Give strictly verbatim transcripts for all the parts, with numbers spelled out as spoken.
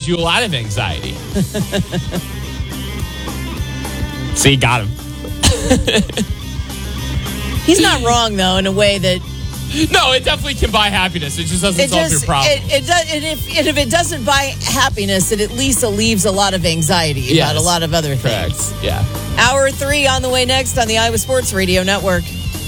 you a lot of anxiety. See, got him. He's not wrong, though, in a way that... No, it definitely can buy happiness. It just doesn't it solve just, your problem. It, it does, and, if, and if it doesn't buy happiness, it at least alleviates a lot of anxiety yes. about a lot of other Correct. things. Yeah. Hour three on the way next on the Iowa Sports Radio Network.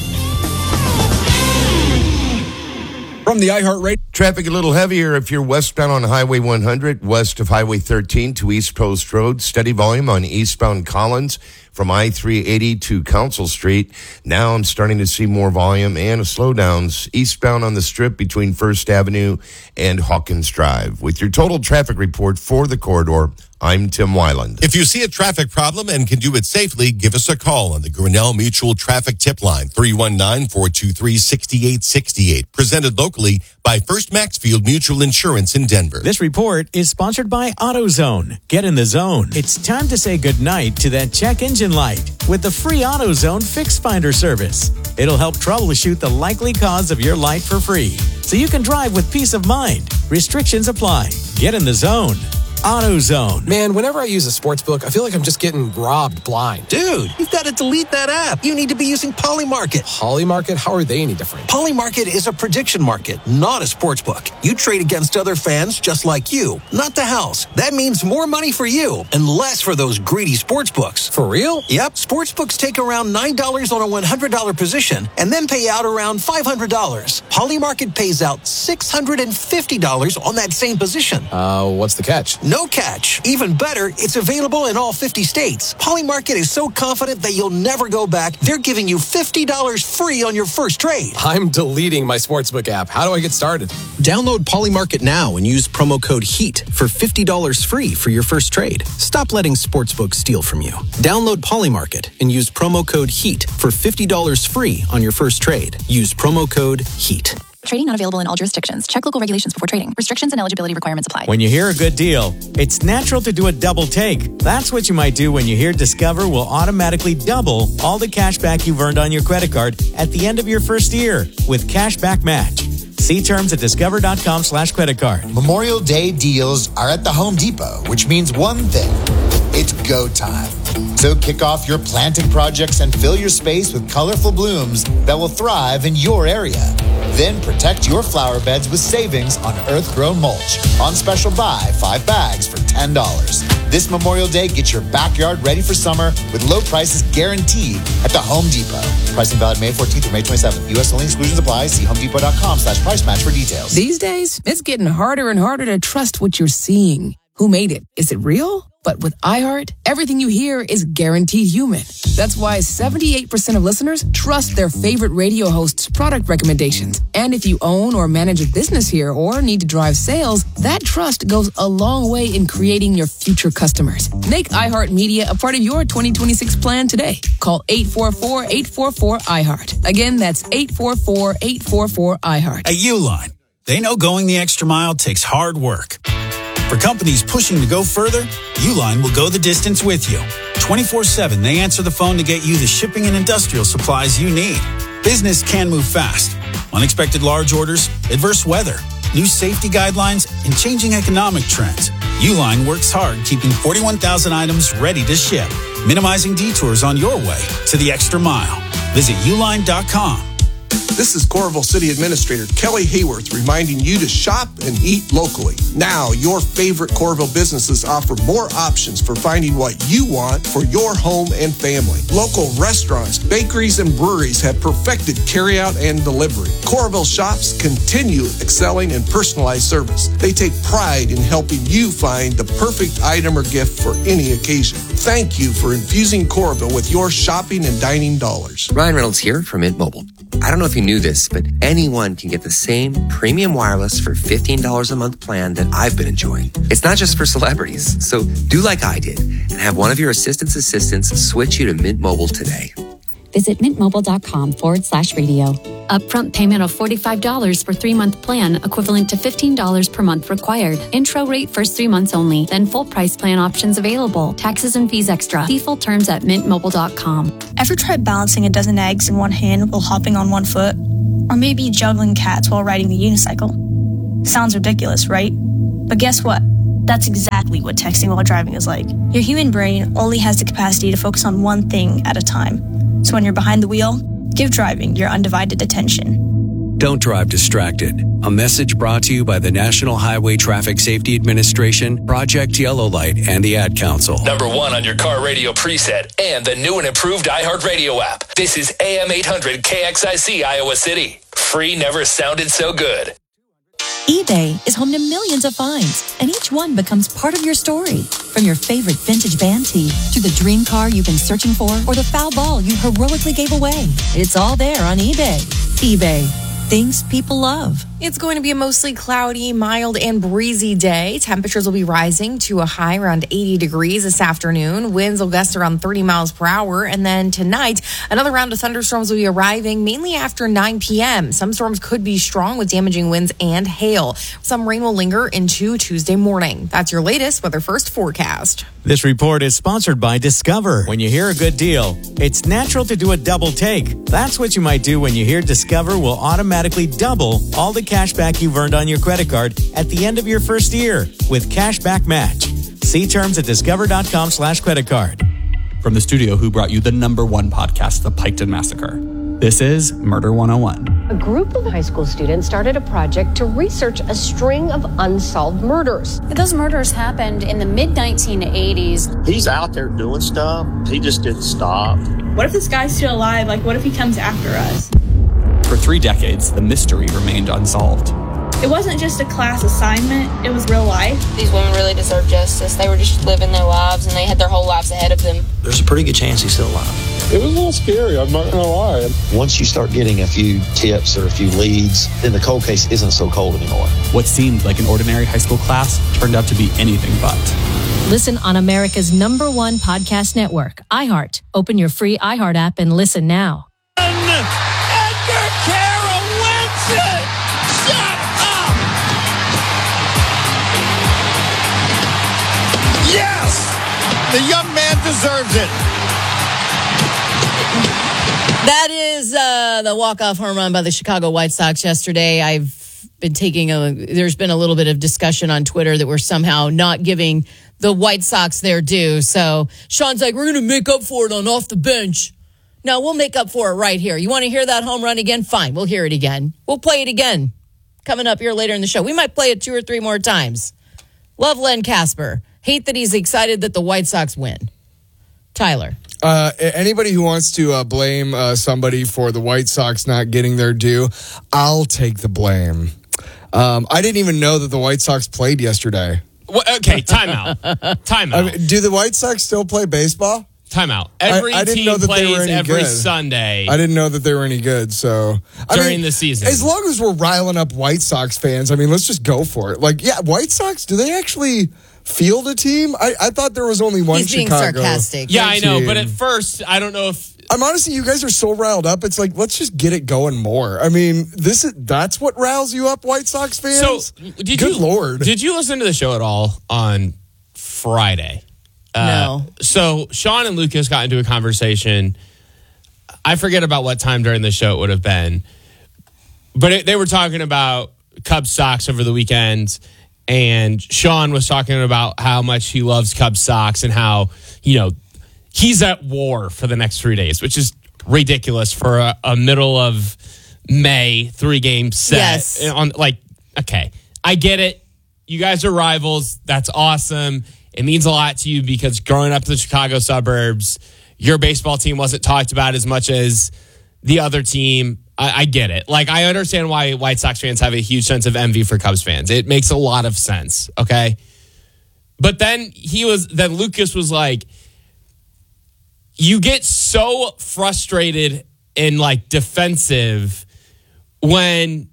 From the iHeartRadio. Traffic a little heavier if you're westbound on Highway one hundred, west of Highway thirteen to East Post Road. Steady volume on eastbound Collins from I three eighty to Council Street. Now I'm starting to see more volume and slowdowns eastbound on the Strip between First Avenue and Hawkins Drive. With your total traffic report for the corridor, I'm Tim Weiland. If you see a traffic problem and can do it safely, give us a call on the Grinnell Mutual Traffic Tip Line, three one nine, four two three, six eight six eight. Presented locally by First Maxfield Mutual Insurance in Denver. This report is sponsored by AutoZone. Get in the zone. It's time to say goodnight to that check engine light with the free AutoZone Fix Finder service. It'll help troubleshoot the likely cause of your light for free, so you can drive with peace of mind. Restrictions apply. Get in the zone. AutoZone. Man, whenever I use a sports book, I feel like I'm just getting robbed blind. Dude, you've got to delete that app. You need to be using Polymarket. Polymarket? How are they any different? Polymarket is a prediction market, not a sports book. You trade against other fans just like you, not the house. That means more money for you and less for those greedy sports books. For real? Yep. Sports books take around nine dollars on a one hundred dollars position and then pay out around five hundred dollars. Polymarket pays out six hundred fifty dollars on that same position. Uh, what's the catch? No catch. Even better, it's available in all fifty states. Polymarket is so confident that you'll never go back, they're giving you fifty dollars free on your first trade. I'm deleting my sportsbook app. How do I get started? Download Polymarket now and use promo code HEAT for fifty dollars free for your first trade. Stop letting sportsbooks steal from you. Download Polymarket and use promo code HEAT for fifty dollars free on your first trade. Use promo code HEAT. Trading not available in all jurisdictions. Check local regulations before trading. Restrictions and eligibility requirements apply. When you hear a good deal, it's natural to do a double take. That's what you might do when you hear Discover will automatically double all the cash back you've earned on your credit card at the end of your first year with Cashback Match. See terms at discover.com slash credit card. Memorial Day deals are at the Home Depot, which means one thing. It's go time. So kick off your planting projects and fill your space with colorful blooms that will thrive in your area. Then protect your flower beds with savings on earth-grown mulch. On special buy, five bags for ten dollars. This Memorial Day, get your backyard ready for summer with low prices guaranteed at the Home Depot. Pricing valid May fourteenth through May twenty-seventh. U S only exclusions apply. See homedepot.com slash price match for details. These days, it's getting harder and harder to trust what you're seeing. Who made it? Is it real? But with iHeart, everything you hear is guaranteed human. That's why seventy-eight percent of listeners trust their favorite radio host's product recommendations. And if you own or manage a business here or need to drive sales, that trust goes a long way in creating your future customers. Make iHeartMedia a part of your twenty twenty-six plan today. Call eight four four, eight four four, iHeart. Again, that's eight four four, eight four four, iHeart. At Uline, they know going the extra mile takes hard work. For companies pushing to go further, Uline will go the distance with you. twenty-four seven, they answer the phone to get you the shipping and industrial supplies you need. Business can move fast. Unexpected large orders, adverse weather, new safety guidelines, and changing economic trends. Uline works hard keeping forty-one thousand items ready to ship, minimizing detours on your way to the extra mile. Visit uline dot com. This is Coralville City Administrator Kelly Hayworth reminding you to shop and eat locally. Now, your favorite Coralville businesses offer more options for finding what you want for your home and family. Local restaurants, bakeries, and breweries have perfected carryout and delivery. Coralville shops continue excelling in personalized service. They take pride in helping you find the perfect item or gift for any occasion. Thank you for infusing Coralville with your shopping and dining dollars. Ryan Reynolds here from Mint Mobile. I don't know if you knew this, but anyone can get the same premium wireless for fifteen dollars a month plan that I've been enjoying. It's not just for celebrities. So do like I did and have one of your assistant's assistants switch you to Mint Mobile today. Visit mintmobile.com forward slash radio. Upfront payment of forty-five dollars for three-month plan, equivalent to fifteen dollars per month required. Intro rate first three months only, then full price plan options available. Taxes and fees extra. See full terms at mint mobile dot com. Ever tried balancing a dozen eggs in one hand while hopping on one foot? Or maybe juggling cats while riding the unicycle? Sounds ridiculous, right? But guess what? That's exactly what texting while driving is like. Your human brain only has the capacity to focus on one thing at a time. So when you're behind the wheel, give driving your undivided attention. Don't drive distracted. A message brought to you by the National Highway Traffic Safety Administration, Project Yellow Light, and the Ad Council. Number one on your car radio preset and the new and improved iHeartRadio app. This is A M eight hundred K X I C Iowa City. Free never sounded so good. eBay is home to millions of finds, and each one becomes part of your story. From your favorite vintage band tee to the dream car you've been searching for or the foul ball you heroically gave away. It's all there on eBay. eBay. Things people love. It's going to be a mostly cloudy, mild, and breezy day. Temperatures will be rising to a high around eighty degrees this afternoon. Winds will gust around thirty miles per hour. And then tonight, another round of thunderstorms will be arriving mainly after nine p.m. Some storms could be strong with damaging winds and hail. Some rain will linger into Tuesday morning. That's your latest Weather First forecast. This report is sponsored by Discover. When you hear a good deal, it's natural to do a double take. That's what you might do when you hear Discover will automatically double all the cash back you've earned on your credit card at the end of your first year with Cashback Match. See terms at discover.com slash credit card. From the studio who brought you the number one podcast, The Piketon Massacre. This is Murder one oh one. A group of high school students started a project to research a string of unsolved murders. Those murders happened in the mid nineteen eighties. He's out there doing stuff. He just didn't stop. What if this guy's still alive? Like, what if he comes after us? For three decades, the mystery remained unsolved. It wasn't just a class assignment, it was real life. These women really deserve justice. They were just living their lives, and they had their whole lives ahead of them. There's a pretty good chance he's still alive. It was a little scary, I'm not going to lie. Once you start getting a few tips or a few leads, then the cold case isn't so cold anymore. What seemed like an ordinary high school class turned out to be anything but. Listen on America's number one podcast network, iHeart. Open your free iHeart app and listen now. Edgar Carroll wins it! Shut up! Yes! The young man deserves it. That is uh, the walk-off home run by the Chicago White Sox yesterday. I've been taking a, there's been a little bit of discussion on Twitter that we're somehow not giving the White Sox their due. So Sean's like, we're going to make up for it on off the bench. No, we'll make up for it right here. You want to hear that home run again? Fine, we'll hear it again. We'll play it again. Coming up here later in the show. We might play it two or three more times. Love Len Casper. Hate that he's excited that the White Sox win. Tyler. Uh, anybody who wants to uh, blame uh, somebody for the White Sox not getting their due, I'll take the blame. Um, I didn't even know that the White Sox played yesterday. Well, okay, timeout. Timeout. I mean, do the White Sox still play baseball? Timeout. Every I, I didn't team know that plays they were any every good. Sunday. I didn't know that they were any good. So I during mean, the season, as long as we're riling up White Sox fans, I mean, let's just go for it. Like, yeah, White Sox. Do they actually field a team? I, I thought there was only one. He's being Chicago sarcastic. Yeah, I know. But at first, I don't know if I'm honestly. You guys are so riled up. It's like, let's just get it going more. I mean, this is that's what riles you up, White Sox fans. So, did Good you, Lord, did you listen to the show at all on Friday? Uh, no. So Sean and Lucas got into a conversation. I forget about what time during the show it would have been, but it, they were talking about Cubs Sox over the weekend, and Sean was talking about how much he loves Cubs Sox and how, you know, he's at war for the next three days, which is ridiculous for a, a middle of May three game set. Yes. On like, okay, I get it. You guys are rivals. That's awesome. It means a lot to you because growing up in the Chicago suburbs, your baseball team wasn't talked about as much as the other team. I, I get it. Like, I understand why White Sox fans have a huge sense of envy for Cubs fans. It makes a lot of sense, okay? But then he was, then Lucas was like, you get so frustrated and like defensive when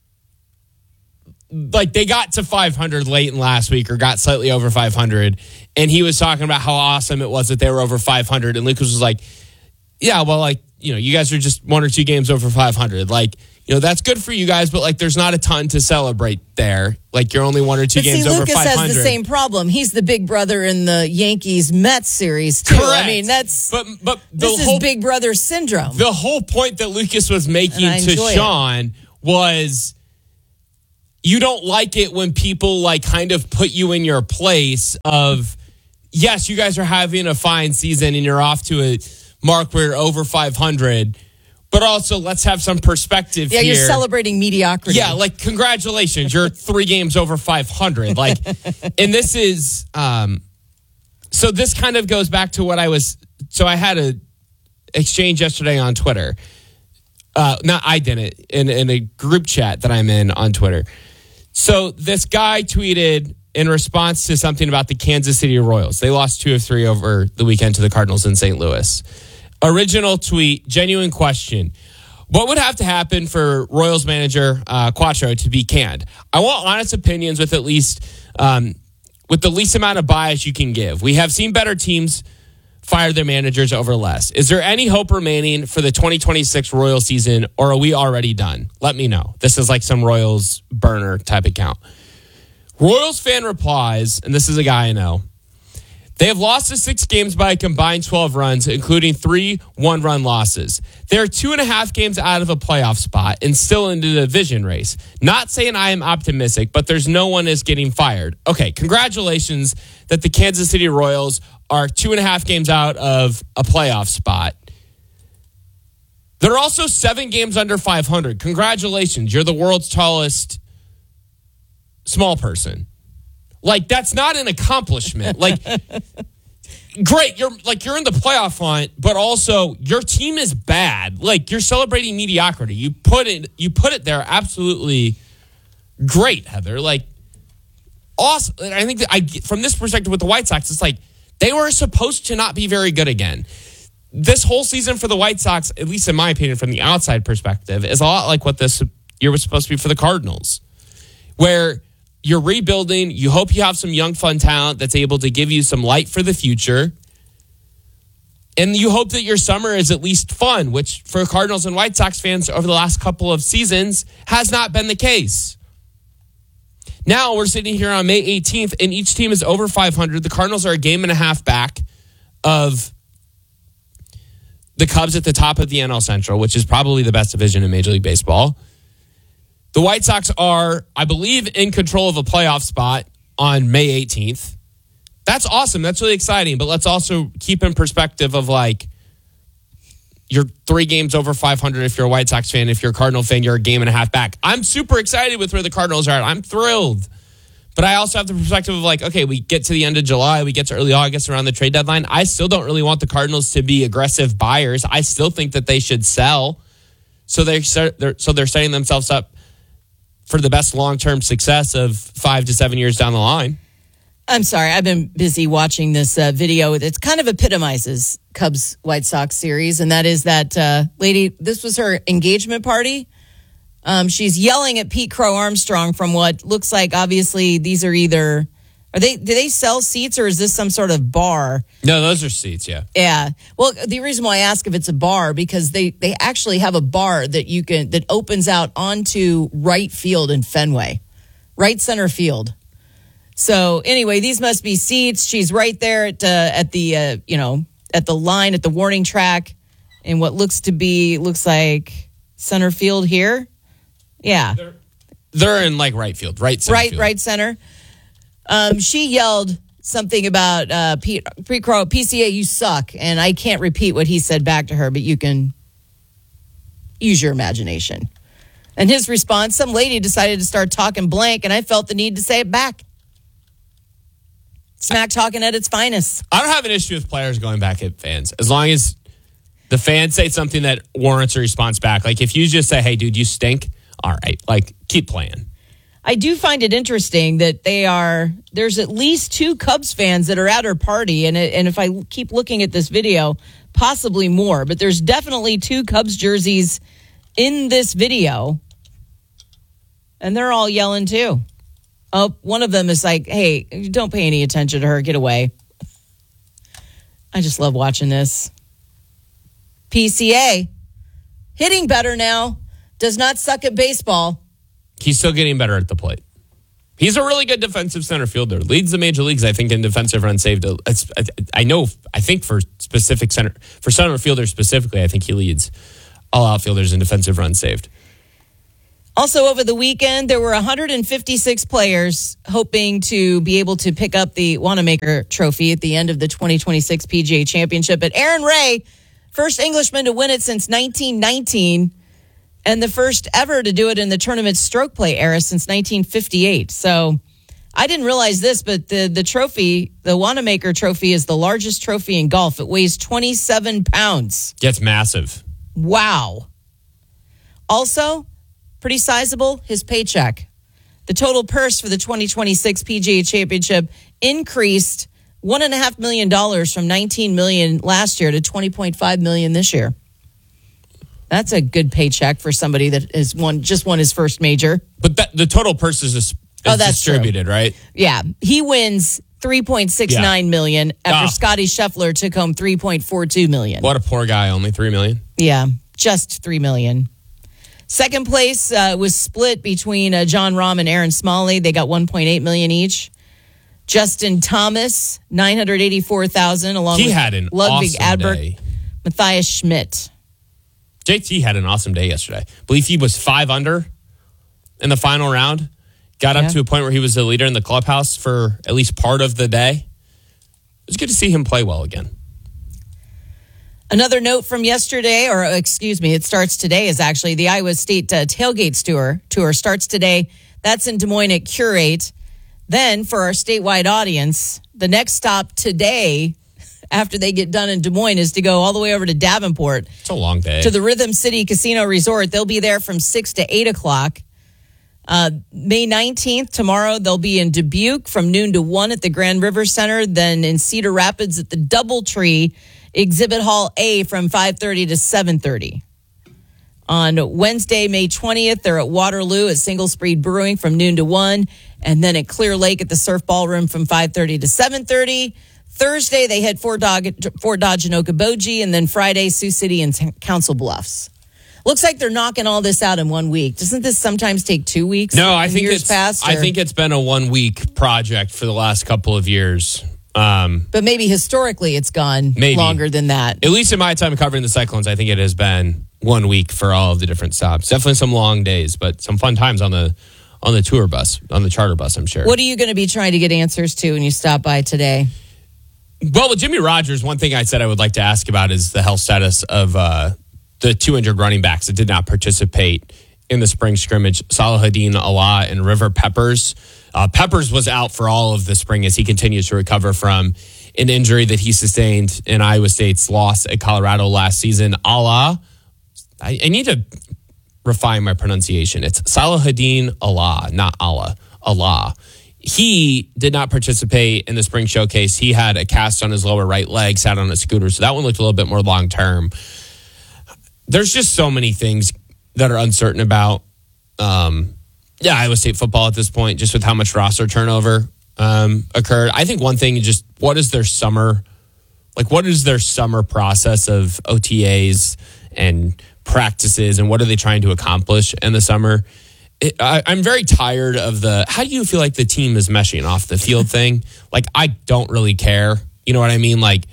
like they got to five hundred late in last week or got slightly over five hundred, and he was talking about how awesome it was that they were over five hundred, and Lucas was like, yeah, well, like, you know, you guys are just one or two games over five hundred. Like, you know, that's good for you guys, but like there's not a ton to celebrate there. Like, you're only one or two but games see, over Lucas five hundred. has the same problem. He's the big brother in the Yankees Mets series too. Correct. I mean, that's but but the this whole, is big brother syndrome. The whole point that Lucas was making And I to enjoy Sean it. was, you don't like it when people like kind of put you in your place of, yes, you guys are having a fine season and you're off to a mark where you're over five hundred, but also let's have some perspective yeah, here. You're celebrating mediocrity. Yeah, like congratulations, you're three games over five hundred. Like, and this is, um, so this kind of goes back to what I was, so I had a exchange yesterday on Twitter. Uh, not I didn't, in, in a group chat that I'm in on Twitter. So this guy tweeted in response to something about the Kansas City Royals. They lost two of three over the weekend to the Cardinals in Saint Louis. Original tweet, genuine question. What would have to happen for Royals manager uh, Quattro to be canned? I want honest opinions with at least um, with the least amount of bias you can give. We have seen better teams fire their managers over less. Is there any hope remaining for the twenty twenty-six Royals season, or are we already done? Let me know. This is like some Royals burner type account. Royals fan replies, and this is a guy I know. They have lost to six games by a combined twelve runs, including three one-run losses. They're two and a half games out of a playoff spot and still in the division race. Not saying I am optimistic, but there's no one is getting fired. Okay, congratulations that the Kansas City Royals are two and a half games out of a playoff spot. They're also seven games under five hundred. Congratulations, you're the world's tallest small person. Like, that's not an accomplishment. Like, great, you're like you're in the playoff hunt, but also your team is bad. Like, you're celebrating mediocrity. You put it, you put it there. Absolutely great, Heather. Like, awesome. I think that I, from this perspective with the White Sox, it's like they were supposed to not be very good again. This whole season for the White Sox, at least in my opinion, from the outside perspective, is a lot like what this year was supposed to be for the Cardinals, where you're rebuilding. You hope you have some young, fun talent that's able to give you some light for the future. And you hope that your summer is at least fun, which for Cardinals and White Sox fans over the last couple of seasons has not been the case. Now we're sitting here on May eighteenth, and each team is over five hundred. The Cardinals are a game and a half back of the Cubs at the top of the N L Central, which is probably the best division in Major League Baseball. The White Sox are, I believe, in control of a playoff spot on May eighteenth. That's awesome. That's really exciting. But let's also keep in perspective of, like, you're three games over five hundred if you're a White Sox fan. If you're a Cardinal fan, you're a game and a half back. I'm super excited with where the Cardinals are at. I'm thrilled. But I also have the perspective of, like, okay, we get to the end of July. We get to early August around the trade deadline. I still don't really want the Cardinals to be aggressive buyers. I still think that they should sell. So they're, they're, so they're setting themselves up for the best long-term success of five to seven years down the line. I'm sorry. I've been busy watching this uh, video. It kind of epitomizes Cubs White Sox series, and that is that uh, lady, this was her engagement party. Um, she's yelling at Pete Crow Armstrong from what looks like, obviously, these are either, are they, do they sell seats or is this some sort of bar? No, those are seats, yeah. Yeah. Well, the reason why I ask if it's a bar, because they, they actually have a bar that you can, that opens out onto right field in Fenway, right center field. So anyway, these must be seats. She's right there at, uh, at the, uh, you know, at the line, at the warning track in what looks to be, looks like center field here. Yeah. They're, they're in like right field, right center Right, field. right center. Um, she yelled something about uh, Pete, Pete Crow, P C A, you suck. And I can't repeat what he said back to her, but you can use your imagination. And his response, some lady decided to start talking blank, and I felt the need to say it back. Smack talking at its finest. I don't have an issue with players going back at fans, as long as the fans say something that warrants a response back. Like, if you just say, hey, dude, you stink, all right, like, keep playing. I do find it interesting that they are, there's at least two Cubs fans that are at her party. And, it, and if I keep looking at this video, possibly more. But there's definitely two Cubs jerseys in this video. And they're all yelling too. Oh, one of them is like, hey, don't pay any attention to her. Get away. I just love watching this. P C A, hitting better now. Does not suck at baseball. He's still getting better at the plate. He's a really good defensive center fielder. Leads the major leagues, I think, in defensive runs saved. It's, I know, I think for specific center, for center fielders specifically, I think he leads all outfielders in defensive runs saved. Also, over the weekend, there were one hundred fifty-six players hoping to be able to pick up the Wanamaker Trophy at the end of the twenty twenty-six P G A Championship. But Aaron Ray, first Englishman to win it since nineteen nineteen, and the first ever to do it in the tournament stroke play era since nineteen fifty-eight. So I didn't realize this, but the, the trophy, the Wanamaker Trophy, is the largest trophy in golf. It weighs twenty-seven pounds. That's massive. Wow. Also, pretty sizable, his paycheck. The total purse for the twenty twenty-six P G A Championship increased one and a half million dollars from nineteen million last year to twenty point five million this year. That's a good paycheck for somebody that has won just won his first major. But that, the total purse is, is oh, that's distributed, true. right? Yeah, he wins three point six nine Yeah. million after Ah. Scotty Scheffler took home three point four two million. What a poor guy, only three million. Yeah, just three million. Second place uh, was split between uh, John Rahm and Aaron Smalley. They got one point eight million each. Justin Thomas, nine hundred eighty-four thousand, along He with had an Ludwig awesome Adberg, day. Matthias Schmidt. J T had an awesome day yesterday. I believe he was five under in the final round. Got up Yeah. to a point where he was the leader in the clubhouse for at least part of the day. It was good to see him play well again. Another note from yesterday, or excuse me, it starts today, is actually the Iowa State uh, Tailgates Tour. Tour starts today. That's in Des Moines at Curate. Then for our statewide audience, the next stop today, after they get done in Des Moines, is to go all the way over to Davenport. It's a long day. To the Rhythm City Casino Resort. They'll be there from six to eight o'clock. Uh, May nineteenth, tomorrow, they'll be in Dubuque from noon to one at the Grand River Center. Then in Cedar Rapids at the Doubletree Exhibit Hall A from five thirty to seven thirty. On Wednesday, May twentieth, they're at Waterloo at Single Spreed Brewing from noon to one. And then at Clear Lake at the Surf Ballroom from five thirty to seven thirty. Thursday, they hit Fort Dodge, Fort Dodge and Okoboji. And then Friday, Sioux City and Council Bluffs. Looks like they're knocking all this out in one week. Doesn't this sometimes take two weeks? No, I in think years it's past, I or- think it's been a one week project for the last couple of years. Um, But maybe historically it's gone Maybe. longer than that. at least in my time covering the Cyclones, I think it has been one week for all of the different stops. Definitely some long days, but some fun times on the on the tour bus, on the charter bus, I'm sure. What are you going to be trying to get answers to when you stop by today? Well, with Jimmy Rogers, one thing I said I would like to ask about is the health status of uh, the two injured running backs that did not participate in the spring scrimmage, Salahuddin Allah and River Peppers. Uh, Peppers was out for all of the spring as he continues to recover from an injury that he sustained in Iowa State's loss at Colorado last season. Allah, I, I need to refine my pronunciation. It's Salahuddin Allah, not Allah. Allah. He did not participate in the spring showcase. He had a cast on his lower right leg, sat on a scooter. So that one looked a little bit more long term. There's just so many things that are uncertain about um, yeah, Iowa State football at this point, just with how much roster turnover um, occurred. I think one thing, just what is their summer, like what is their summer process of O T As and practices, and what are they trying to accomplish in the summer? It, I, I'm very tired of the, how do you feel like the team is meshing off the field thing? Like, I don't really care. You know what I mean? Like,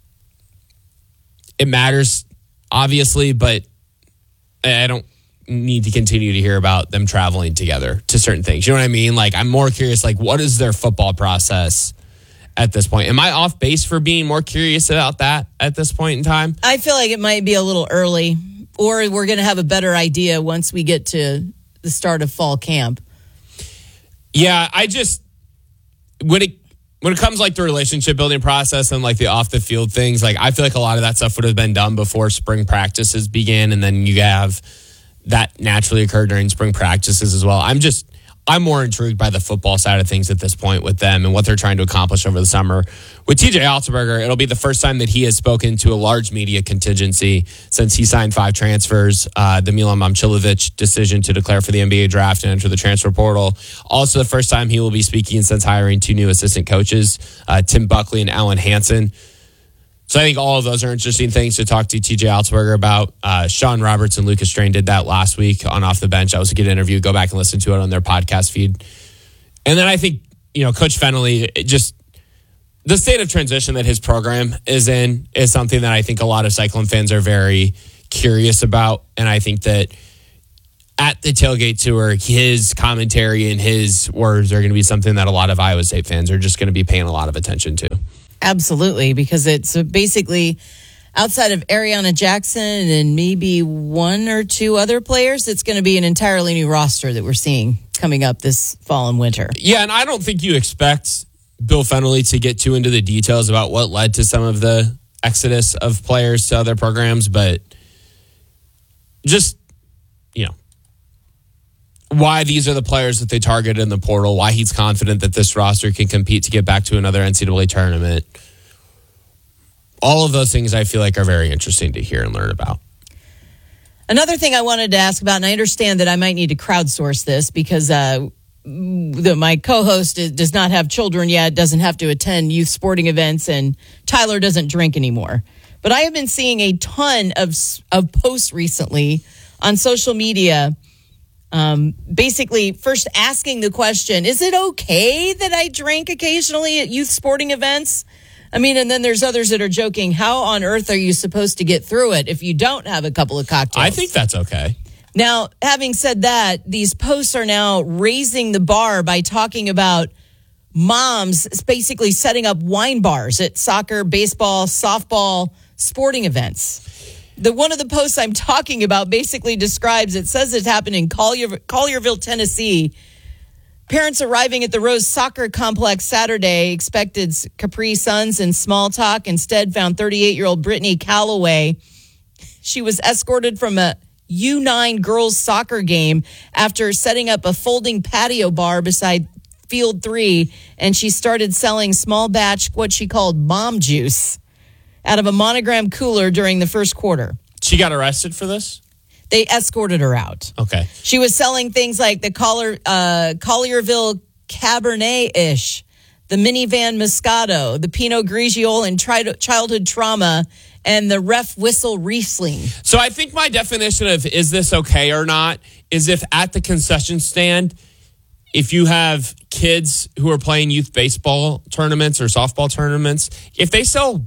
it matters, obviously, but I don't need to continue to hear about them traveling together to certain things. You know what I mean? Like, I'm more curious, like, what is their football process at this point? Am I off base for being more curious about that at this point in time? I feel like it might be a little early, or we're going to have a better idea once we get to the start of fall camp. Yeah, I just, when it when it comes like the relationship building process and like the off the field things, like I feel like a lot of that stuff would have been done before spring practices began, and then you have that naturally occur during spring practices as well. I'm just, I'm more intrigued by the football side of things at this point with them and what they're trying to accomplish over the summer. With T J Altenberger, it'll be the first time that he has spoken to a large media contingency since he signed five transfers. Uh, the Milan Momcilovic decision to declare for the N B A draft and enter the transfer portal. Also the first time he will be speaking since hiring two new assistant coaches, uh, Tim Buckley and Alan Hansen. So I think all of those are interesting things to talk to T J Altenberger about. Uh, Sean Roberts and Lucas Strain did that last week on Off the Bench. That was a good interview. Go back and listen to it on their podcast feed. And then I think, you know, Coach Fennelly, it just the state of transition that his program is in is something that I think a lot of Cyclone fans are very curious about. And I think that at the tailgate tour, his commentary and his words are going to be something that a lot of Iowa State fans are just going to be paying a lot of attention to. Absolutely, because it's basically outside of Ariana Jackson and maybe one or two other players, it's going to be an entirely new roster that we're seeing coming up this fall and winter. Yeah, and I don't think you expect Bill Fennelly to get too into the details about what led to some of the exodus of players to other programs, but just, you know, why these are the players that they targeted in the portal, why he's confident that this roster can compete to get back to another N C double A tournament. All of those things I feel like are very interesting to hear and learn about. Another thing I wanted to ask about, and I understand that I might need to crowdsource this because uh, the, my co-host is, does not have children yet, doesn't have to attend youth sporting events, and Tyler doesn't drink anymore. But I have been seeing a ton of, of posts recently on social media, um, basically first asking the question, is it okay that I drink occasionally at youth sporting events? I mean, and then there's others that are joking, how on earth are you supposed to get through it if you don't have a couple of cocktails? I think that's okay. Now, having said that, these posts are now raising the bar by talking about moms basically setting up wine bars at soccer, baseball, softball, sporting events. The one of the posts I'm talking about basically describes, it says it happened in Collier, Collierville, Tennessee. Parents arriving at the Rose Soccer Complex Saturday expected Capri Suns and small talk. Instead, found thirty-eight-year-old Brittany Calloway. She was escorted from a U nine girls soccer game after setting up a folding patio bar beside Field three, and she started selling small batch, what she called mom juice, out of a Monogram cooler during the first quarter. She got arrested for this? They escorted her out. Okay. She was selling things like the Collier, uh, Collierville Cabernet-ish, the minivan Moscato, the Pinot Grigio and tri- childhood trauma, and the Ref Whistle Riesling. So I think my definition of is this okay or not is if at the concession stand, if you have kids who are playing youth baseball tournaments or softball tournaments, if they sell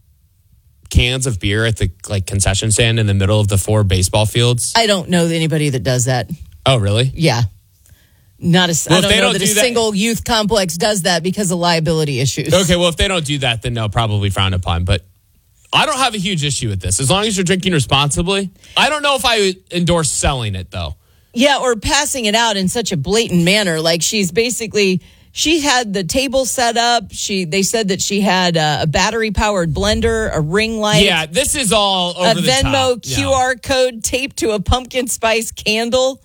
cans of beer at the like concession stand in the middle of the four baseball fields. I don't know anybody that does that. Oh, really? Yeah. Not a, well, I don't know don't that do a that, single youth complex does that because of liability issues. Okay, well, if they don't do that, then no, probably frowned upon. But I don't have a huge issue with this. As long as you're drinking responsibly. I don't know if I would endorse selling it, though. Yeah, or passing it out in such a blatant manner. Like she's basically... She had the table set up. She They said that she had a, a battery-powered blender, a ring light. Yeah, this is all over a the Venmo top. Q R no. code taped to a pumpkin spice candle.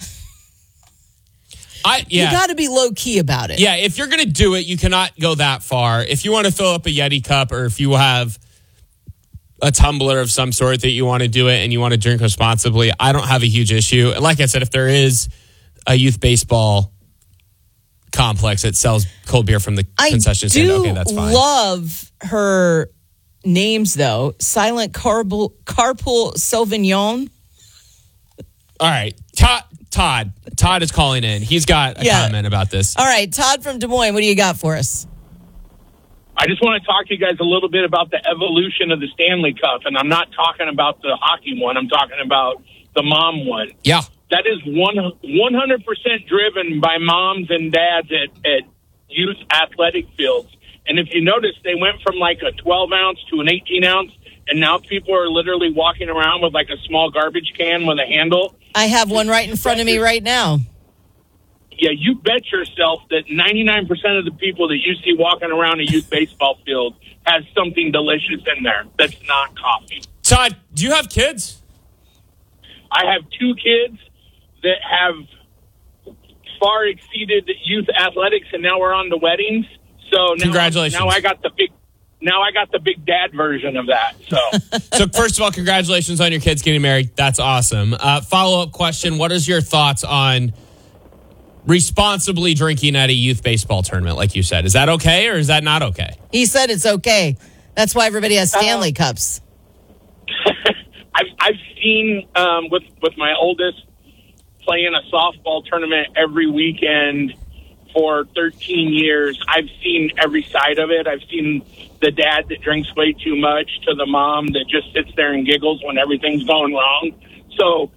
I yeah. You got to be low-key about it. Yeah, if you're going to do it, you cannot go that far. If you want to fill up a Yeti cup or if you have a tumbler of some sort that you want to do it and you want to drink responsibly, I don't have a huge issue. And like I said, if there is a youth baseball complex that sells cold beer from the concession stand, okay, that's fine. I love her names, though. Silent Carpool, Carpool Sauvignon. All right. Todd, Todd. Todd is calling in. He's got a yeah. comment about this. All right. Todd from Des Moines, what do you got for us? I just want to talk to you guys a little bit about the evolution of the Stanley Cup. And I'm not talking about the hockey one. I'm talking about the mom one. Yeah. That is one, one hundred percent driven by moms and dads at, at youth athletic fields. And if you notice, they went from like a twelve ounce to an eighteen ounce, and now people are literally walking around with like a small garbage can with a handle. I have one right in front of me right now. Yeah, you bet yourself that ninety-nine percent of the people that you see walking around a youth baseball field has something delicious in there that's not coffee. Todd, do you have kids? I have two kids that have far exceeded youth athletics, and now we're on to weddings. So now, congratulations! Now I got the big, now I got the big dad version of that. So, so first of all, congratulations on your kids getting married. That's awesome. Uh, follow up question: what is your thoughts on responsibly drinking at a youth baseball tournament? Like you said, is that okay or is that not okay? He said it's okay. That's why everybody has Stanley uh, Cups. I've I've seen um, with with my oldest playing a softball tournament every weekend for thirteen years. I've seen every side of it. I've seen the dad that drinks way too much to the mom that just sits there and giggles when everything's going wrong. So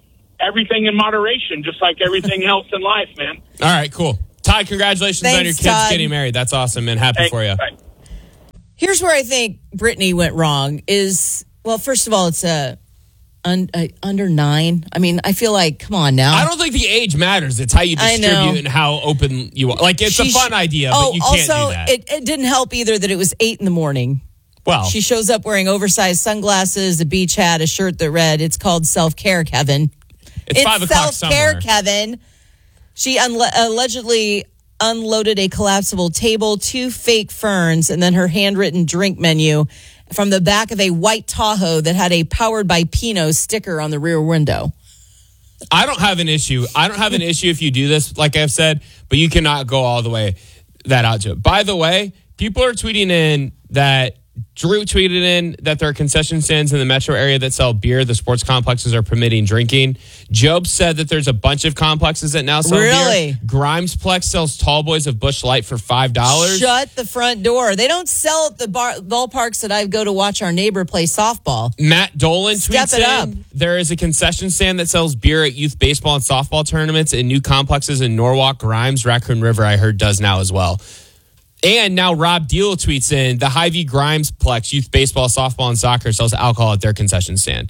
everything in moderation, just like everything else in life, man. All right, cool. Ty, congratulations Thanks, on your kids Todd. getting married. That's awesome, man. Happy Thanks, for you. bye. Here's where I think Brittany went wrong is, well, first of all, it's a, un, a under nine. I mean, I feel like, come on now. I don't think the age matters. It's how you I know. distribute and how open you are. Like, it's She a fun sh- idea, oh, but you can't also, do that. It, it didn't help either that it was eight in the morning. Well, She shows up wearing oversized sunglasses, a beach hat, a shirt that read, "It's called self-care, Kevin." it's, five o'clock self-care, somewhere. Kevin. She unle- allegedly unloaded a collapsible table, two fake ferns, and then her handwritten drink menu from the back of a white Tahoe that had a "Powered by Pinot" sticker on the rear window. I don't have an issue. I don't have an issue if you do this, like I've said, but you cannot go all the way that out to it. By the way, people are tweeting in that Drew tweeted in that there are concession stands in the metro area that sell beer. The sports complexes are permitting drinking. Job said that there's a bunch of complexes that now sell Really? beer. Grimesplex sells tall boys of Busch Light for five dollars. Shut the front door. They don't sell at the bar- ballparks that I go to watch our neighbor play softball. Matt Dolan Step tweets it in, up. there is a concession stand that sells beer at youth baseball and softball tournaments in new complexes in Norwalk. Grimes, Raccoon River, I heard, does now as well. And now Rob Deal tweets in, the Hy-Vee Grimesplex youth baseball, softball, and soccer sells alcohol at their concession stand.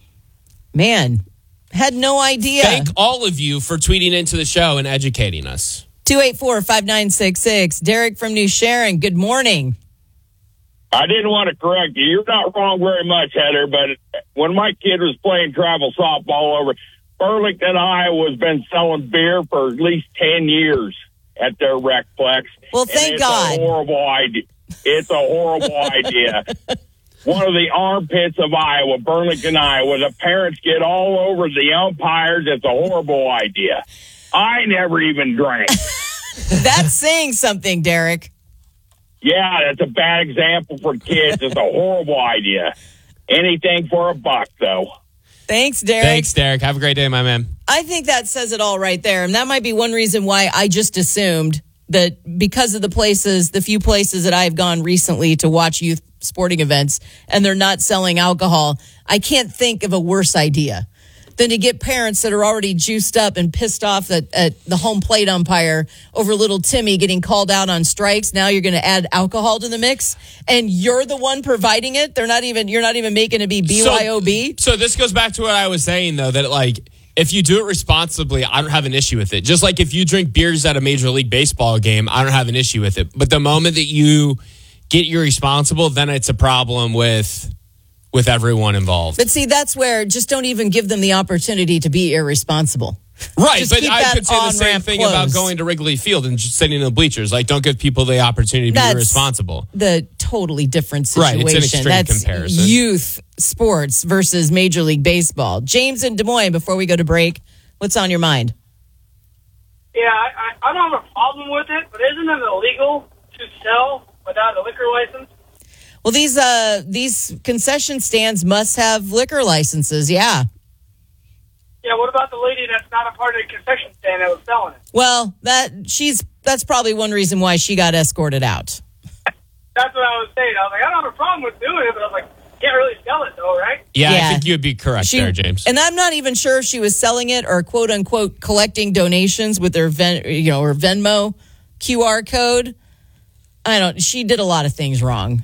Man, had no idea. Thank all of you for tweeting into the show and educating us. two eight four, five nine six six. Derek from New Sharon, good morning. I didn't want to correct you. You're not wrong very much, Heather, but when my kid was playing travel softball over, Burlington, Iowa has been selling beer for at least ten years at their recplex. Well, And thank it's God. a horrible idea. It's a horrible idea. One of the armpits of Iowa, Burlington, Iowa, the parents get all over the umpires. It's a horrible idea. I never even drank. That's saying something, Derek. Yeah, that's a bad example for kids. It's a horrible idea. Anything for a buck, though. Thanks, Derek. Thanks, Derek. Have a great day, my man. I think that says it all right there. And that might be one reason why I just assumed that because of the places, the few places that I've gone recently to watch youth sporting events, and they're not selling alcohol, I can't think of a worse idea than to get parents that are already juiced up and pissed off at, at the home plate umpire over little Timmy getting called out on strikes. Now you're going to add alcohol to the mix, and you're the one providing it. They're not even, you're not even making it be B Y O B. So, so this goes back to what I was saying, though, that like, if you do it responsibly, I don't have an issue with it. Just like if you drink beers at a Major League Baseball game, I don't have an issue with it. But the moment that you get irresponsible, then it's a problem with with everyone involved. But see, that's where just don't even give them the opportunity to be irresponsible. Right, Just but keep I that could say the same on-ramp thing about closed. going to Wrigley Field and just sitting in the bleachers. Like, don't give people the opportunity to be That's irresponsible. The totally different Right, situation. it's an extreme That's comparison. youth sports versus Major League Baseball. James in Des Moines, before we go to break, what's on your mind? Yeah, I, I, I don't have a problem with it, but isn't it illegal to sell without a liquor license? Well, these uh these concession stands must have liquor licenses. Yeah. Yeah, what about the lady that's not a part of the concession stand that was selling it? Well, that she's that's probably one reason why she got escorted out. That's what I was saying. I was like, I don't have a problem with doing it, but I was like, can't really sell it though, right? Yeah, Yeah. I think you'd be correct She- there, James. And I'm not even sure if she was selling it or quote unquote collecting donations with her Ven, you know, her Venmo Q R code. I don't. She did a lot of things wrong.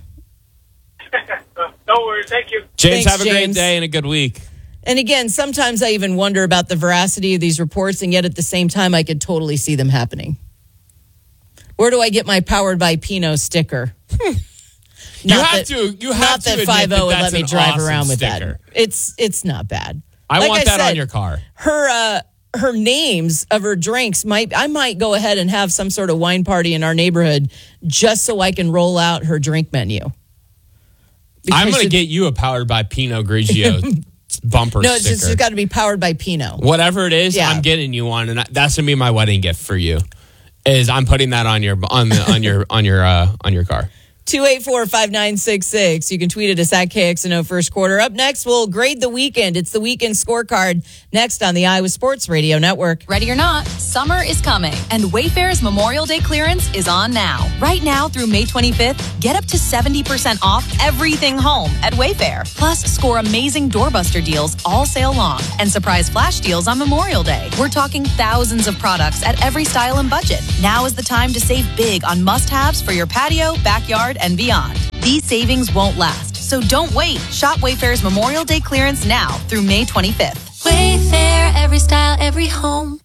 No worries. Thank you. James, Thanks, have a great James. day and a good week. And again, sometimes I even wonder about the veracity of these reports, and yet at the same time, I could totally see them happening. Where do I get my Powered by Pinot sticker? You Not have that- to. You have not to that admit five that oh would that's let me an drive awesome around with sticker. that. It's it's not bad. I Like want that said, on your car. Her uh, her names of her drinks might I might go ahead and have some sort of wine party in our neighborhood just so I can roll out her drink menu. I'm Because going to it- get you a Powered by Pinot Grigio bumper No, it's sticker. just, it's got to be powered by Pinot. Whatever it is, Yeah. I'm getting you one, and I- that's going to be my wedding gift for you. Is I'm putting that on your on the on your on your uh, on your car. two eight four, five nine six six. You can tweet at us at K X N O First Quarter. Up next, we'll grade the weekend. It's the weekend scorecard next on the Iowa Sports Radio Network. Ready or not, summer is coming, and Wayfair's Memorial Day clearance is on now. Right now through May twenty-fifth, get up to seventy percent off everything home at Wayfair. Plus, score amazing doorbuster deals all sale long and surprise flash deals on Memorial Day. We're talking thousands of products at every style and budget. Now is the time to save big on must-haves for your patio, backyard, and beyond. These savings won't last, so don't wait. Shop Wayfair's Memorial Day clearance now through May twenty-fifth. Wayfair, every style, every home.